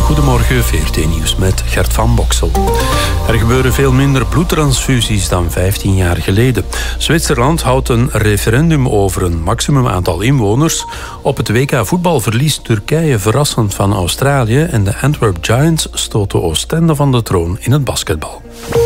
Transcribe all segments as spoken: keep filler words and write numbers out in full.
Goedemorgen, V R T Nieuws met Gert van Boksel. Er gebeuren veel minder bloedtransfusies dan vijftien jaar geleden. Zwitserland houdt een referendum over een maximum aantal inwoners. Op het W K voetbal verliest Turkije verrassend van Australië en de Antwerp Giants stoten Oostende van de troon in het basketbal.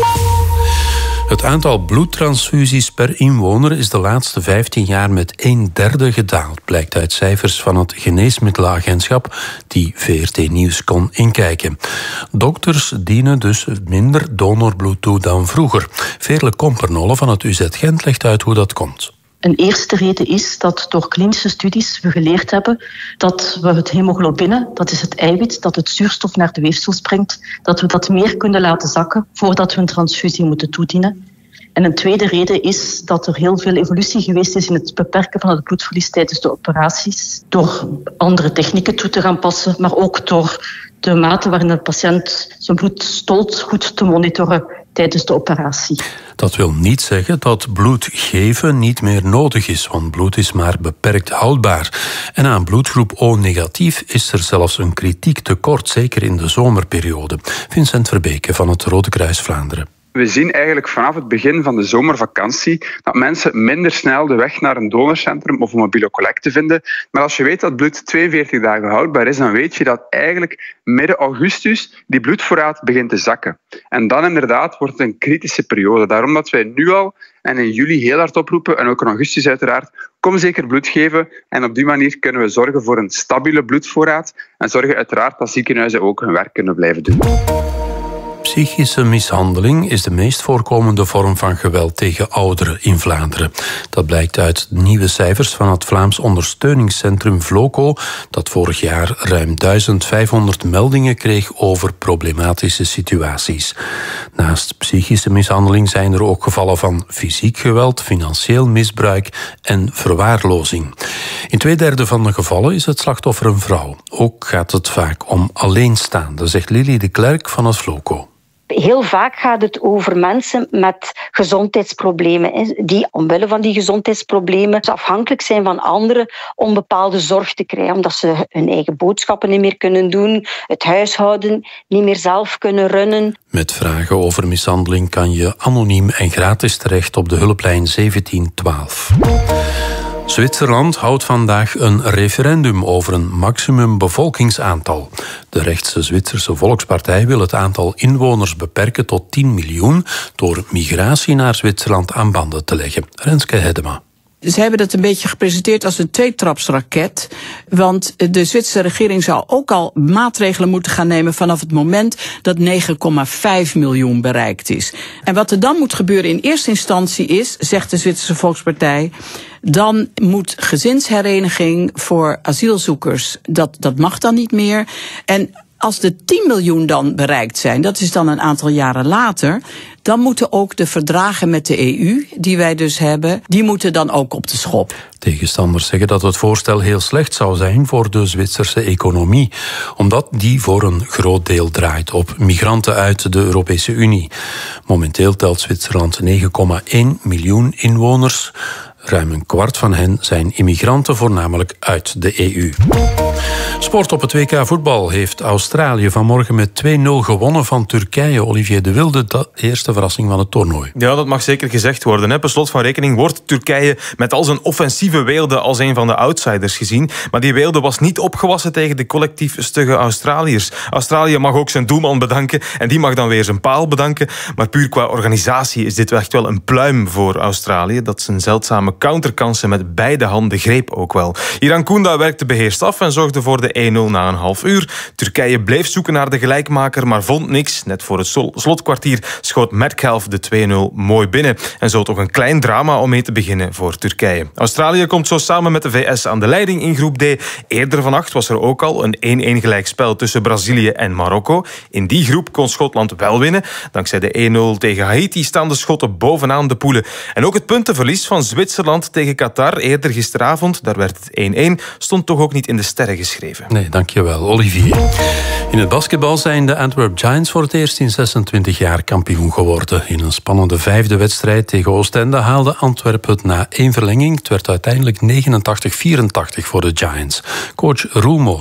Het aantal bloedtransfusies per inwoner is de laatste vijftien jaar met een derde gedaald, blijkt uit cijfers van het Geneesmiddelenagentschap die V R T Nieuws kon inkijken. Dokters dienen dus minder donorbloed toe dan vroeger. Veerle Kompernolle van het U Z Gent legt uit hoe dat komt. Een eerste reden is dat door klinische studies we geleerd hebben dat we het hemoglobine, dat is het eiwit, dat het zuurstof naar de weefsels brengt, dat we dat meer kunnen laten zakken voordat we een transfusie moeten toedienen. En een tweede reden is dat er heel veel evolutie geweest is in het beperken van het bloedverlies tijdens de operaties, door andere technieken toe te gaan passen, maar ook door de mate waarin de patiënt zijn bloed stolt goed te monitoren tijdens de operatie. Dat wil niet zeggen dat bloed geven niet meer nodig is, want bloed is maar beperkt houdbaar. En aan bloedgroep O negatief is er zelfs een kritiek tekort, zeker in de zomerperiode. Vincent Verbeke van het Rode Kruis Vlaanderen. We zien eigenlijk vanaf het begin van de zomervakantie dat mensen minder snel de weg naar een donorcentrum of een mobiele collecte vinden. Maar als je weet dat bloed tweeënveertig dagen houdbaar is, dan weet je dat eigenlijk midden augustus die bloedvoorraad begint te zakken. En dan inderdaad wordt het een kritische periode. Daarom dat wij nu al en in juli heel hard oproepen, en ook in augustus uiteraard, kom zeker bloed geven. En op die manier kunnen we zorgen voor een stabiele bloedvoorraad en zorgen uiteraard dat ziekenhuizen ook hun werk kunnen blijven doen. Psychische mishandeling is de meest voorkomende vorm van geweld tegen ouderen in Vlaanderen. Dat blijkt uit nieuwe cijfers van het Vlaams ondersteuningscentrum Vloco, dat vorig jaar ruim duizend vijfhonderd meldingen kreeg over problematische situaties. Naast psychische mishandeling zijn er ook gevallen van fysiek geweld, financieel misbruik en verwaarlozing. In twee derde van de gevallen is het slachtoffer een vrouw. Ook gaat het vaak om alleenstaanden, zegt Lily de Klerk van het Vloco. Heel vaak gaat het over mensen met gezondheidsproblemen, die omwille van die gezondheidsproblemen afhankelijk zijn van anderen om bepaalde zorg te krijgen, omdat ze hun eigen boodschappen niet meer kunnen doen, het huishouden niet meer zelf kunnen runnen. Met vragen over mishandeling kan je anoniem en gratis terecht op de hulplijn zeventien twaalf. Zwitserland houdt vandaag een referendum over een maximum bevolkingsaantal. De rechtse Zwitserse Volkspartij wil het aantal inwoners beperken tot tien miljoen door migratie naar Zwitserland aan banden te leggen. Renske Hedema. Ze hebben dat een beetje gepresenteerd als een tweetrapsraket. Want de Zwitserse regering zou ook al maatregelen moeten gaan nemen vanaf het moment dat negen komma vijf miljoen bereikt is. En wat er dan moet gebeuren in eerste instantie is, zegt de Zwitserse Volkspartij, dan moet gezinshereniging voor asielzoekers, dat, dat mag dan niet meer. En als de tien miljoen dan bereikt zijn, dat is dan een aantal jaren later, dan moeten ook de verdragen met de E U, die wij dus hebben, die moeten dan ook op de schop. Tegenstanders zeggen dat het voorstel heel slecht zou zijn voor de Zwitserse economie, omdat die voor een groot deel draait op migranten uit de Europese Unie. Momenteel telt Zwitserland negen komma één miljoen inwoners. Ruim een kwart van hen zijn immigranten, voornamelijk uit de E U. Sport op het W K voetbal heeft Australië vanmorgen met twee nul gewonnen van Turkije. Olivier de Wilde, de eerste verrassing van het toernooi. Ja, dat mag zeker gezegd worden. Hè. Per slot van rekening wordt Turkije met al zijn offensieve weelde als een van de outsiders gezien. Maar die weelde was niet opgewassen tegen de collectief stugge Australiërs. Australië mag ook zijn doelman bedanken en die mag dan weer zijn paal bedanken. Maar puur qua organisatie is dit echt wel een pluim voor Australië, dat zijn zeldzame counterkansen met beide handen greep ook wel. Iran Kounda werkte beheerst af en zorgde voor de één nul na een half uur. Turkije bleef zoeken naar de gelijkmaker, maar vond niks. Net voor het slotkwartier schoot Metcalf de twee nul mooi binnen. En zo toch een klein drama om mee te beginnen voor Turkije. Australië komt zo samen met de V S aan de leiding in groep D. Eerder vannacht was er ook al een één één gelijkspel tussen Brazilië en Marokko. In die groep kon Schotland wel winnen. Dankzij de één nul tegen Haiti staan de Schotten bovenaan de poelen. En ook het puntenverlies van Zwitserland tegen Qatar eerder gisteravond, daar werd het één één, stond toch ook niet in de sterren geschreven. Nee, dankjewel, Olivier. In het basketbal zijn de Antwerp Giants voor het eerst in zesentwintig jaar kampioen geworden. In een spannende vijfde wedstrijd tegen Oostende haalde Antwerp het na één verlenging. Het werd uiteindelijk negenentachtig vierentachtig voor de Giants. Coach Roel Moors.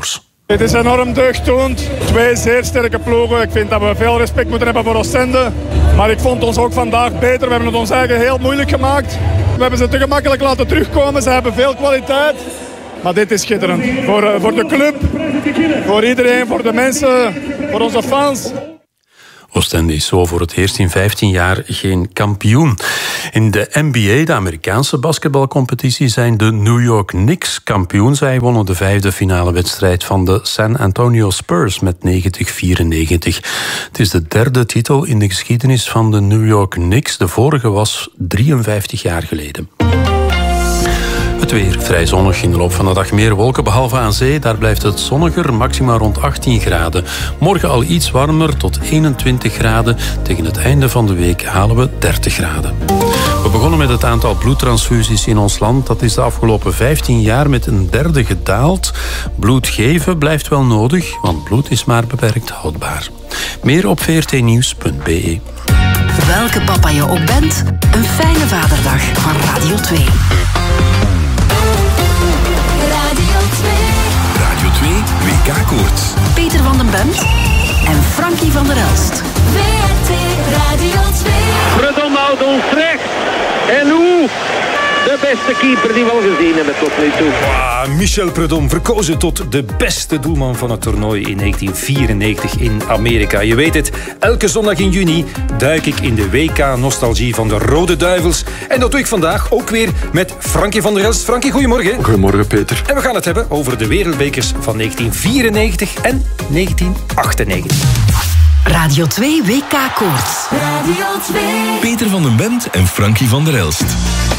Het is enorm deugddoend. Twee zeer sterke ploegen. Ik vind dat we veel respect moeten hebben voor Oostende. Maar ik vond ons ook vandaag beter. We hebben het ons eigen heel moeilijk gemaakt. We hebben ze te gemakkelijk laten terugkomen. Ze hebben veel kwaliteit. Maar dit is schitterend. Voor, voor de club, voor iedereen, voor de mensen, voor onze fans. Oostende is zo voor het eerst in vijftien jaar geen kampioen. In de N B A, de Amerikaanse basketbalcompetitie, zijn de New York Knicks kampioen. Zij wonnen de vijfde finale wedstrijd van de San Antonio Spurs met negentig vierennegentig. Het is de derde titel in de geschiedenis van de New York Knicks. De vorige was drieënvijftig jaar geleden. Het weer vrij zonnig, in de loop van de dag meer wolken, behalve aan zee. Daar blijft het zonniger, maxima rond achttien graden. Morgen al iets warmer, tot eenentwintig graden. Tegen het einde van de week halen we dertig graden. We begonnen met het aantal bloedtransfusies in ons land. Dat is de afgelopen vijftien jaar met een derde gedaald. Bloed geven blijft wel nodig, want bloed is maar beperkt houdbaar. Meer op v r t nieuws punt b e. Welke papa je ook bent, een fijne vaderdag van Radio twee. Radio twee W K-koorts. Peter van den Bemt en Frankie van der Elst. V R T Radio twee. Predom houdt ons recht. En hoe? De beste keeper die we al gezien hebben tot nu toe. Wow, Michel Predom, verkozen tot de beste doelman van het toernooi in negentien vierennegentig in Amerika. Je weet het, elke zondag in juni duik ik in de W K-nostalgie van de Rode Duivels. En dat doe ik vandaag ook weer met Frankie van der Elst. Frankie, goedemorgen. Goedemorgen, Peter. En we gaan het hebben over de wereldbekers van negentien vierennegentig en negentien achtennegentig. Radio twee W K-koorts. Radio twee. Peter van den Bemt en Frankie van der Elst.